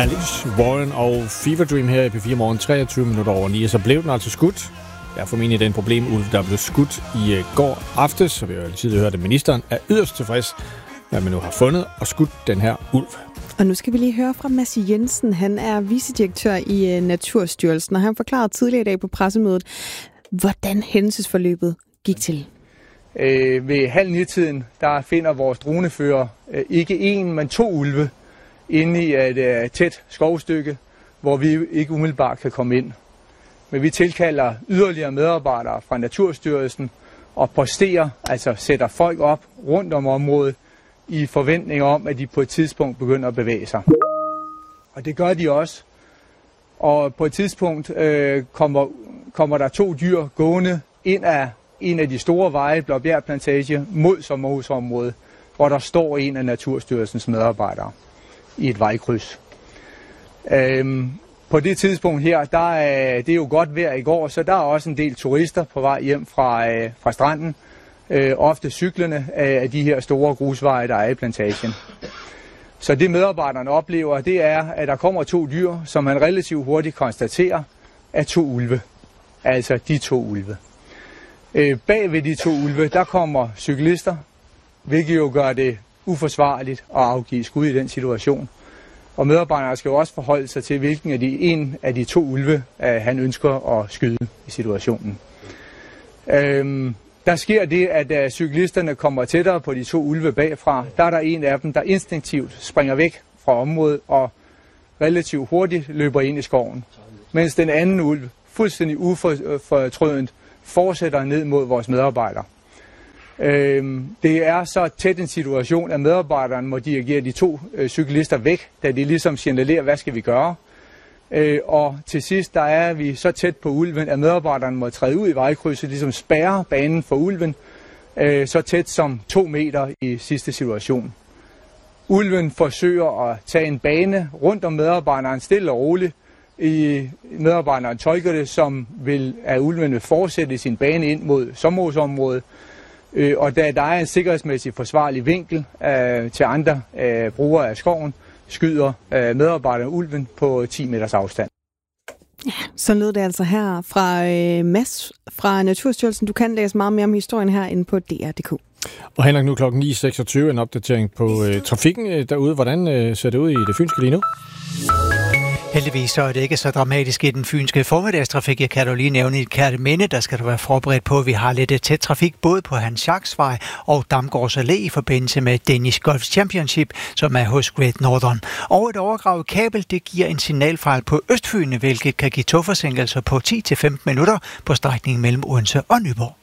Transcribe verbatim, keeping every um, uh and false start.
Alice Warren og Fever Dream her i P fire Morgen, treogtyve minutter over ni, så blev den altså skudt. Jeg er formentlig den problem, Ulf, der blev skudt i uh, går aftes, så vi har jo altid hørt, at ministeren er yderst tilfreds, hvad man nu har fundet og skudt den her ulv. Og nu skal vi lige høre fra Mads Jensen. Han er vicedirektør i uh, Naturstyrelsen, og han forklarede tidligere i dag på pressemødet, hvordan hændelsesforløbet gik til. Øh, ved halv ni-tiden, der finder vores dronefører øh, ikke en, men to ulve inde i et øh, tæt skovstykke, hvor vi ikke umiddelbart kan komme ind. Men vi tilkalder yderligere medarbejdere fra Naturstyrelsen og posterer, altså sætter folk op rundt om området i forventning om, at de på et tidspunkt begynder at bevæge sig. Og det gør de også. Og på et tidspunkt øh, kommer, kommer der to dyr gående ind af en af de store veje, Blåbjerg Plantage, mod sommerhusområdet, hvor der står en af Naturstyrelsens medarbejdere i et vejkryds. Øhm, på det tidspunkt her, der er det er jo godt vejr i går, så der er også en del turister på vej hjem fra, øh, fra stranden, øh, ofte cyklerne af de her store grusveje, der er i plantagen. Så det medarbejderne oplever, det er, at der kommer to dyr, som man relativt hurtigt konstaterer, er to ulve. Altså de to ulve. Øh, bag ved de to ulve, der kommer cyklister, hvilket jo gør det uforsvarligt at afgive skud i den situation. Og medarbejderne skal jo også forholde sig til, hvilken af de en af de to ulve, øh, han ønsker at skyde i situationen. Øhm, der sker det, at da cyklisterne kommer tættere på de to ulve bagfra, der er der en af dem, der instinktivt springer væk fra området og relativt hurtigt løber ind i skoven. Mens den anden ulv, fuldstændig ufortrødent, fortsætter ned mod vores medarbejdere. Øhm, det er så tæt en situation, at medarbejderen må dirigere de to øh, cyklister væk, da de ligesom signalerer, hvad skal vi gøre. Øh, og til sidst, der er vi så tæt på ulven, at medarbejderen må træde ud i vejkrydset, ligesom spærre banen for ulven, øh, så tæt som to meter i sidste situation. Ulven forsøger at tage en bane rundt om medarbejderen stille og roligt. I medarbejderen tolker det som, vil, at ulven vil fortsætte sin bane ind mod sommerhusområdet. Øh, og da der er en sikkerhedsmæssig forsvarlig vinkel øh, til andre øh, brugere af skoven, skyder øh, medarbejderen ulven på ti meters afstand. Ja, så lød det altså her fra øh, Mads fra Naturstyrelsen. Du kan læse meget mere om historien her inde på D R punktum d k. Og Henrik, nu klokken ni seksogtyve, en opdatering på øh, trafikken øh, derude. Hvordan øh, ser det ud i det fynske lige nu? Heldigvis så er det ikke så dramatisk i den fynske formiddagstrafik. Jeg kan du lige nævne i Kerteminde, der skal du være forberedt på, at vi har lidt tæt trafik både på Hans Schacks Vej og Damgårds Allé i forbindelse med Danish Golf Championship, som er hos Great Northern. Og et overgravet kabel, det giver en signalfejl på Østfyn, hvilket kan give togforsinkelser på ti til femten minutter på strækningen mellem Odense og Nyborg.